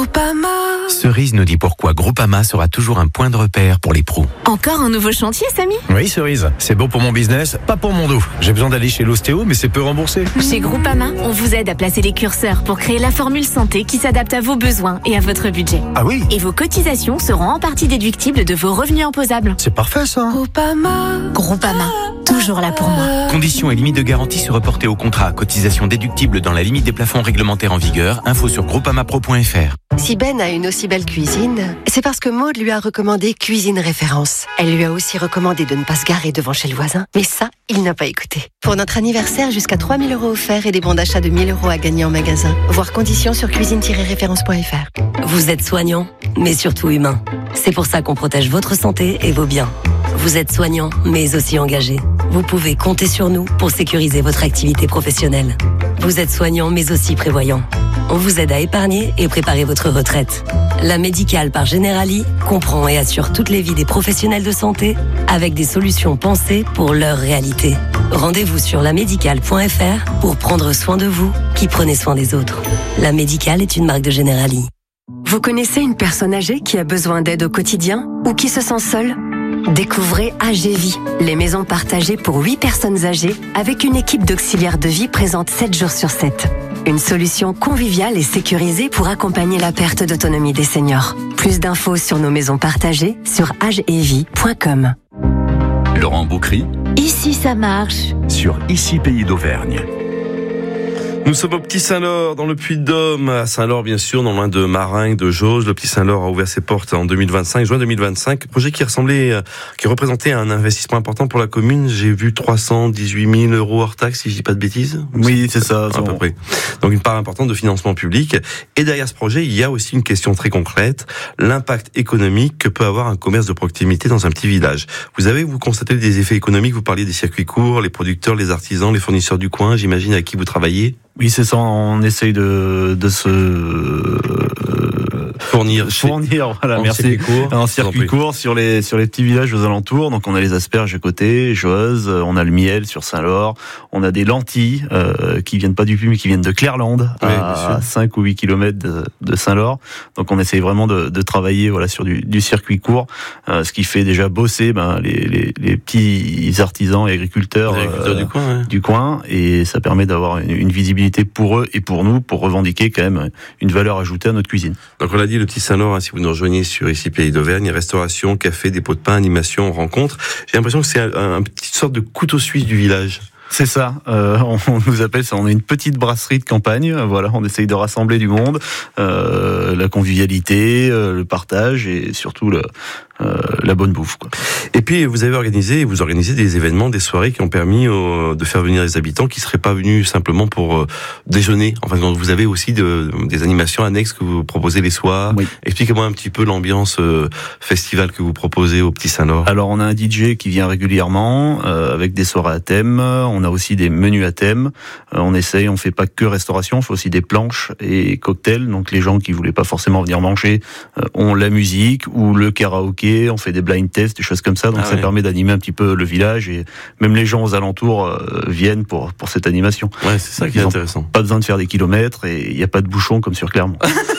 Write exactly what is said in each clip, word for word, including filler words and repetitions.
Groupama. Cerise nous dit pourquoi Groupama sera toujours un point de repère pour les pros. Encore un nouveau chantier, Samy ? Oui, Cerise, c'est bon pour mon business, pas pour mon dos. J'ai besoin d'aller chez l'ostéo, mais c'est peu remboursé. Chez Groupama, on vous aide à placer les curseurs pour créer la formule santé qui s'adapte à vos besoins et à votre budget. Ah oui ? Et vos cotisations seront en partie déductibles de vos revenus imposables. C'est parfait ça. Groupama. Groupama, toujours là pour moi. Conditions et limites de garantie se reporter au contrat. Cotisation déductible dans la limite des plafonds réglementaires en vigueur. Info sur groupamapro point f r. Si Ben a une aussi belle cuisine, c'est parce que Maude lui a recommandé Cuisine Référence. Elle lui a aussi recommandé de ne pas se garer devant chez le voisin. Mais ça, il n'a pas écouté. Pour notre anniversaire, jusqu'à trois mille euros offerts et des bons d'achat de mille euros à gagner en magasin. Voir conditions sur cuisine tiret référence point f r. Vous êtes soignant, mais surtout humain. C'est pour ça qu'on protège votre santé et vos biens. Vous êtes soignant, mais aussi engagé. Vous pouvez compter sur nous pour sécuriser votre activité professionnelle. Vous êtes soignant, mais aussi prévoyant. On vous aide à épargner et préparer votre retraite. La Médicale par Generali comprend et assure toutes les vies des professionnels de santé avec des solutions pensées pour leur réalité. Rendez-vous sur la médicale point f r pour prendre soin de vous qui prenez soin des autres. La Médicale est une marque de Generali. Vous connaissez une personne âgée qui a besoin d'aide au quotidien ou qui se sent seule ? Découvrez A G Vie, les maisons partagées pour huit personnes âgées avec une équipe d'auxiliaires de vie présente sept jours sur sept. Une solution conviviale et sécurisée pour accompagner la perte d'autonomie des seniors. Plus d'infos sur nos maisons partagées sur agevie point com. Laurent Boucry, Ici, ça marche. sur Ici Pays d'Auvergne. Nous sommes au Petit Saint-Laure, dans le Puy-de-Dôme, à Saint-Laure bien sûr, non loin de Maringues, de Jauge. Le Petit Saint-Laure a ouvert ses portes en deux mille vingt-cinq, juin deux mille vingt-cinq. Projet qui ressemblait, qui représentait un investissement important pour la commune. J'ai vu trois cent dix-huit mille euros hors taxe, si je dis pas de bêtises. Oui, c'est ça. À peu près. Donc une part importante de financement public. Et derrière ce projet, il y a aussi une question très concrète, l'impact économique que peut avoir un commerce de proximité dans un petit village. Vous avez, vous constatez des effets économiques, vous parliez des circuits courts, les producteurs, les artisans, les fournisseurs du coin, j'imagine, avec qui vous travaillez. Oui, c'est ça, on essaye de, de se fournir, fournir voilà, en merci, circuit court, un circuit court sur les, sur les petits villages aux alentours. Donc on a les asperges à côté, Joz, on a le miel sur Saint-Laure, on a des lentilles euh, qui viennent pas du Puy mais qui viennent de Clairlande, oui, à cinq ou huit kilomètres de, de Saint-Laure. Donc on essaye vraiment de, de travailler voilà, sur du, du circuit court, euh, ce qui fait déjà bosser ben, les, les, les petits artisans et agriculteurs, agriculteurs euh, du, coin, ouais. du coin, et ça permet d'avoir une, une visibilité pour eux et pour nous, pour revendiquer quand même une valeur ajoutée à notre cuisine. Donc on l'a dit, le Petit Saint-Laure, hein, si vous nous rejoignez sur Ici Pays d'Auvergne, restauration, café, dépôt de pain, animation, rencontre. J'ai l'impression que c'est un, un petite sorte de couteau suisse du village. C'est ça, euh, on, on nous appelle ça, on est une petite brasserie de campagne, voilà, on essaye de rassembler du monde, euh, la convivialité, euh, le partage et surtout le, euh, la bonne bouffe, quoi. Et puis vous avez organisé, vous organisez des événements, des soirées qui ont permis euh, de faire venir les habitants qui seraient pas venus simplement pour euh, déjeuner. Enfin, vous avez aussi de, des animations annexes que vous proposez les soirs. Oui. Expliquez-moi un petit peu l'ambiance euh, festival que vous proposez au Petit Saint-Laure. Alors on a un D J qui vient régulièrement euh, avec des soirées à thème. On a aussi des menus à thème. Euh, on essaye, on fait pas que restauration, on fait aussi des planches et cocktails. Donc les gens qui voulaient pas forcément venir manger euh, ont la musique ou le karaoké. On fait des blind tests, des choses comme ça. Donc ah ça ouais. permet d'animer un petit peu le village et même les gens aux alentours euh, viennent pour pour cette animation. Ouais, c'est ça qui est intéressant. Pas besoin de faire des kilomètres et il n'y a pas de bouchon comme sur Clermont.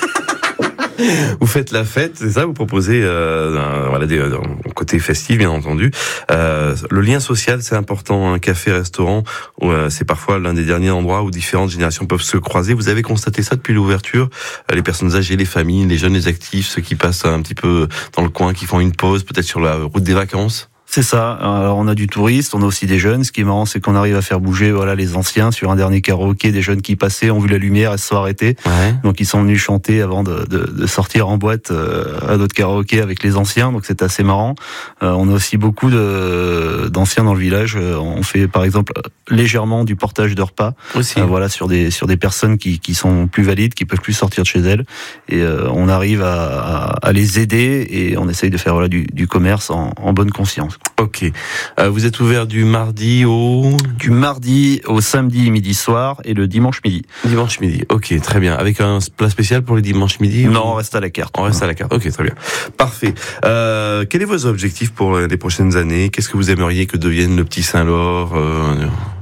Vous faites la fête, c'est ça? Vous proposez euh, un, voilà, des, un côté festif, bien entendu. Euh, le lien social, c'est important. Un café-restaurant, euh, c'est parfois l'un des derniers endroits où différentes générations peuvent se croiser. Vous avez constaté ça depuis l'ouverture? euh, Les personnes âgées, les familles, les jeunes, les actifs, ceux qui passent un petit peu dans le coin, qui font une pause, peut-être sur la route des vacances. C'est ça. Alors on a du touriste, on a aussi des jeunes. Ce qui est marrant, c'est qu'on arrive à faire bouger voilà les anciens. Sur un dernier karaoké, des jeunes qui passaient ont vu la lumière et se sont arrêtés. Ouais. Donc ils sont venus chanter avant de, de, de sortir en boîte euh, à d'autres karaokés avec les anciens. Donc c'est assez marrant. Euh, on a aussi beaucoup de d'anciens dans le village. Euh, on fait par exemple légèrement du portage de repas. Aussi. Euh, voilà sur des sur des personnes qui qui sont plus valides, qui peuvent plus sortir de chez elles. Et euh, on arrive à, à, à les aider et on essaye de faire voilà du, du commerce en, en bonne conscience. Ok. Euh, vous êtes ouvert du mardi au... Du mardi au samedi midi soir et le dimanche midi. Dimanche midi. Ok, très bien. Avec un plat spécial pour les dimanches midi? Non, ou... on reste à la carte. On reste à la carte. Ok, très bien. Parfait. Euh, quels sont vos objectifs pour les prochaines années? Qu'est-ce que vous aimeriez que devienne le Petit Saint-Laure? euh...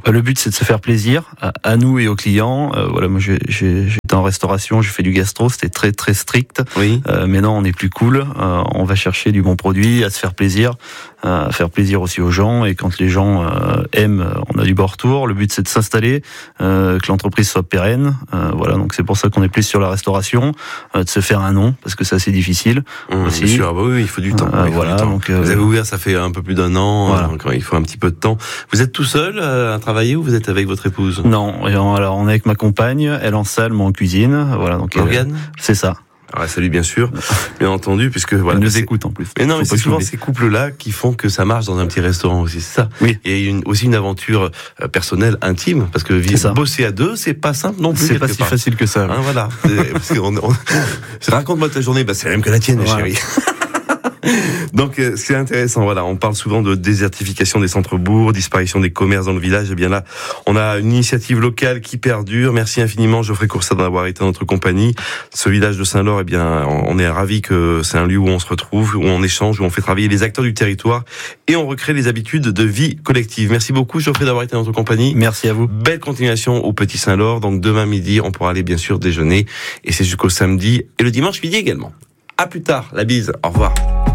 Le but, c'est de se faire plaisir à, à nous et aux clients. Euh, voilà, moi, j'ai, j'ai, j'étais en restauration, j'ai fait du gastro, c'était très très strict. Oui. Euh, maintenant, on est plus cool. Euh, on va chercher du bon produit, à se faire plaisir, euh, à faire plaisir aussi aux gens. Et quand les gens euh, aiment, on a du bon retour. Le but, c'est de s'installer, euh, que l'entreprise soit pérenne. Euh, voilà, donc c'est pour ça qu'on est plus sur la restauration, euh, de se faire un nom, parce que c'est assez difficile. Mmh, aussi. Bien sûr, ah bah oui, il faut du temps. Euh, il faut voilà, du temps. donc euh, vous avez ouvert, ça fait un peu plus d'un an. Voilà. Donc il faut un petit peu de temps. Vous êtes tout seul euh, à travailler ou vous êtes avec votre épouse? Non, alors on est avec ma compagne, elle en salle, moi en cuisine. Voilà, donc Morgane, c'est ça. Ah, salut, bien sûr, bien entendu, puisque voilà. Elle nous c'est... écoute en plus. Mais non, mais Faut c'est souvent oublier. ces couples-là qui font que ça marche dans un petit restaurant aussi, c'est ça. Oui. Il y a une, aussi une aventure euh, personnelle, intime, parce que vivre, bosser à deux, c'est pas simple non plus. C'est pas si part. facile que ça. Hein, voilà. Parce qu'on, on... Raconte-moi ta journée, bah c'est la même que la tienne, Voilà. chérie. Donc euh, c'est intéressant, voilà, on parle souvent de désertification des centres-bourgs, disparition des commerces dans le village, et bien là, on a une initiative locale qui perdure. Merci infiniment Geoffrey Coursat d'avoir été en notre compagnie. Ce village de Saint-Laure, eh bien, on est ravis que c'est un lieu où on se retrouve, où on échange, où on fait travailler les acteurs du territoire et on recrée les habitudes de vie collective. Merci beaucoup Geoffrey d'avoir été en notre compagnie. Merci à vous. Belle continuation au Petit Saint-Laure, donc demain midi, on pourra aller bien sûr déjeuner et c'est jusqu'au samedi et le dimanche midi également. À plus tard, la bise, au revoir.